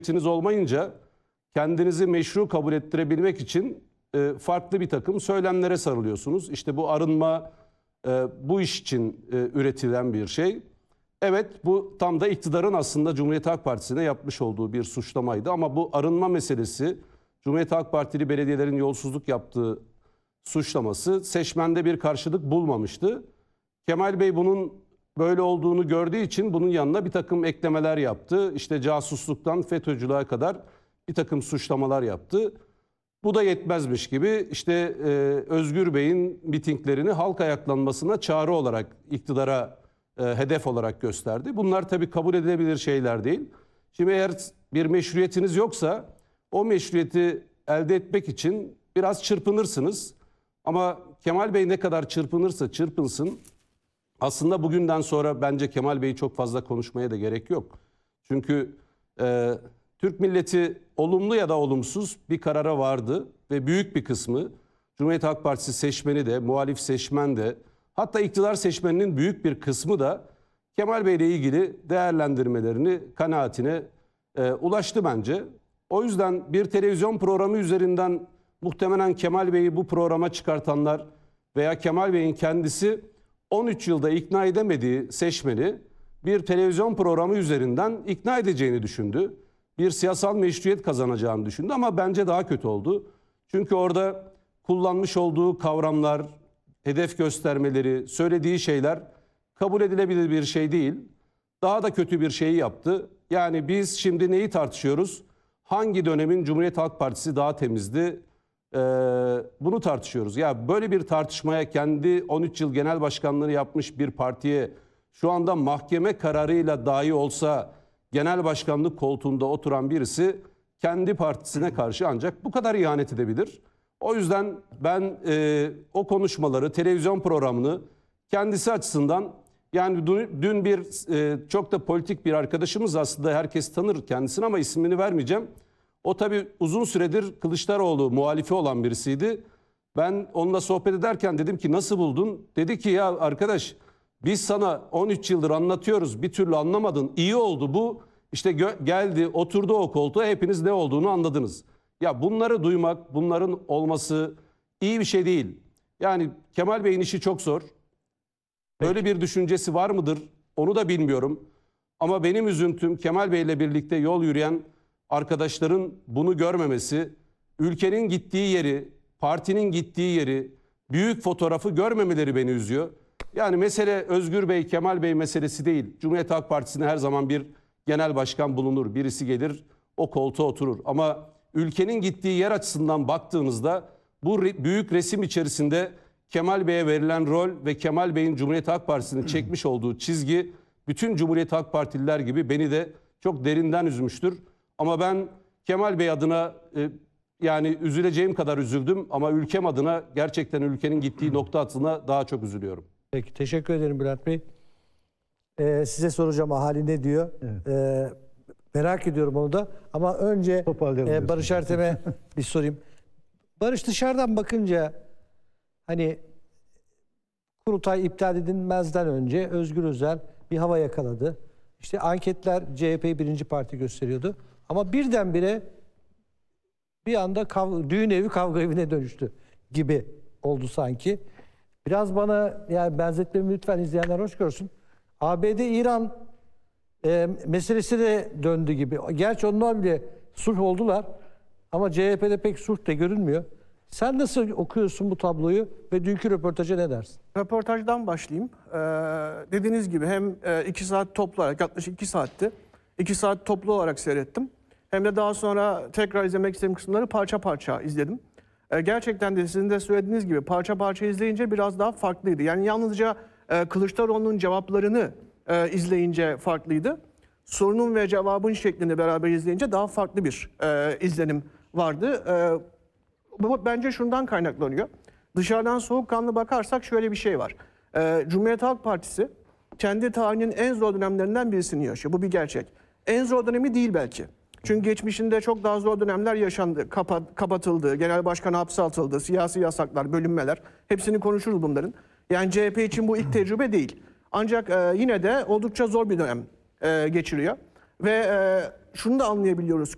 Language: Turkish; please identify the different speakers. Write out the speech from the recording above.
Speaker 1: meşruiyetiniz olmayınca kendinizi meşru kabul ettirebilmek için farklı bir takım söylemlere sarılıyorsunuz. İşte bu arınma bu iş için üretilen bir şey. Evet, bu tam da iktidarın aslında Cumhuriyet Halk Partisi'ne yapmış olduğu bir suçlamaydı. Ama bu arınma meselesi, Cumhuriyet Halk Partili belediyelerin yolsuzluk yaptığı suçlaması seçmende bir karşılık bulmamıştı. Kemal Bey bunun böyle olduğunu gördüğü için bunun yanına bir takım eklemeler yaptı. İşte casusluktan FETÖ'cülüğe kadar bir takım suçlamalar yaptı. Bu da yetmezmiş gibi işte Özgür Bey'in mitinglerini halk ayaklanmasına çağrı olarak iktidara hedef olarak gösterdi. Bunlar tabii kabul edilebilir şeyler değil. Şimdi eğer bir meşruiyetiniz yoksa o meşruiyeti elde etmek için biraz çırpınırsınız. Ama Kemal Bey ne kadar çırpınırsa çırpınsın, aslında bugünden sonra bence Kemal Bey'i çok fazla konuşmaya da gerek yok. Çünkü Türk milleti olumlu ya da olumsuz bir karara vardı ve büyük bir kısmı Cumhuriyet Halk Partisi seçmeni de, muhalif seçmen de, hatta iktidar seçmeninin büyük bir kısmı da Kemal Bey ile ilgili değerlendirmelerini, kanaatine ulaştı bence. O yüzden bir televizyon programı üzerinden muhtemelen Kemal Bey'i bu programa çıkartanlar veya Kemal Bey'in kendisi 13 yılda ikna edemediği seçmeni bir televizyon programı üzerinden ikna edeceğini düşündü. Bir siyasal meşruiyet kazanacağını düşündü ama bence daha kötü oldu. Çünkü orada kullanmış olduğu kavramlar, hedef göstermeleri, söylediği şeyler kabul edilebilir bir şey değil. Daha da kötü bir şeyi yaptı. Yani biz şimdi neyi tartışıyoruz? Hangi dönemin Cumhuriyet Halk Partisi daha temizdi? Bunu tartışıyoruz. Ya böyle bir tartışmaya kendi 13 yıl genel başkanlığı yapmış bir partiye şu anda mahkeme kararıyla dahi olsa genel başkanlık koltuğunda oturan birisi kendi partisine karşı ancak bu kadar ihanet edebilir. O yüzden ben o konuşmaları, televizyon programını kendisi açısından, yani dün bir çok da politik bir arkadaşımız, aslında herkes tanır kendisini ama ismini vermeyeceğim. O tabii uzun süredir Kılıçdaroğlu muhalifi olan birisiydi. Ben onunla sohbet ederken dedim ki nasıl buldun? Dedi ki ya arkadaş, biz sana 13 yıldır anlatıyoruz, bir türlü anlamadın. İyi oldu bu. İşte geldi, oturdu o koltuğa, hepiniz ne olduğunu anladınız. Ya bunları duymak, bunların olması iyi bir şey değil. Yani Kemal Bey'in işi çok zor. Böyle bir düşüncesi var mıdır? Onu da bilmiyorum. Ama benim üzüntüm Kemal Bey'le birlikte yol yürüyen arkadaşların bunu görmemesi, ülkenin gittiği yeri, partinin gittiği yeri, büyük fotoğrafı görmemeleri beni üzüyor. Yani mesele Özgür Bey, Kemal Bey meselesi değil. Cumhuriyet Halk Partisi'ne her zaman bir genel başkan bulunur. Birisi gelir, o koltuğa oturur. Ama ülkenin gittiği yer açısından baktığınızda bu büyük resim içerisinde Kemal Bey'e verilen rol ve Kemal Bey'in Cumhuriyet Halk Partisi'nin çekmiş olduğu çizgi bütün Cumhuriyet Halk Partililer gibi beni de çok derinden üzmüştür. Ama ben Kemal Bey adına yani üzüleceğim kadar üzüldüm ama ülkem adına gerçekten ülkenin gittiği nokta adına daha çok üzülüyorum.
Speaker 2: Peki, teşekkür ederim Bülent Bey. Size soracağım ahali ne diyor? Evet. Merak ediyorum onu da. Ama önce Barış Ertem'e bir sorayım. Barış, dışarıdan bakınca hani kurultay iptal edilmezden önce Özgür Özel bir hava yakaladı. İşte anketler CHP'yi birinci parti gösteriyordu. Ama birdenbire bir anda düğün evi kavga evine dönüştü gibi oldu sanki. Biraz bana, yani benzetmemi lütfen izleyenler hoş görsün. ABD-İran meselesi de döndü gibi. Gerçi onlar bile sulh oldular ama CHP'de pek sulh da görünmüyor. Sen nasıl okuyorsun bu tabloyu ve dünkü röportaja ne dersin?
Speaker 3: Röportajdan başlayayım. Dediğiniz gibi hem 2 saat toplu olarak, yaklaşık 2 saatti. 2 saat toplu olarak seyrettim. Hem de daha sonra tekrar izlemek istediğim kısımları parça parça izledim. Gerçekten de sizin de söylediğiniz gibi parça parça izleyince biraz daha farklıydı. Yani yalnızca Kılıçdaroğlu'nun cevaplarını izleyince farklıydı. Sorunun ve cevabın şeklini beraber izleyince daha farklı bir izlenim vardı. Bu bence şundan kaynaklanıyor. Dışarıdan soğukkanlı bakarsak şöyle bir şey var. Cumhuriyet Halk Partisi kendi tarihinin en zor dönemlerinden birisini yaşıyor. Bu bir gerçek. En zor dönemi değil belki. Çünkü geçmişinde çok daha zor dönemler yaşandı. Kapatıldı, genel başkan hapse atıldı, siyasi yasaklar, bölünmeler. Hepsini konuşuruz bunların. Yani CHP için bu ilk tecrübe değil. Ancak yine de oldukça zor bir dönem geçiriyor. Ve şunu da anlayabiliyoruz.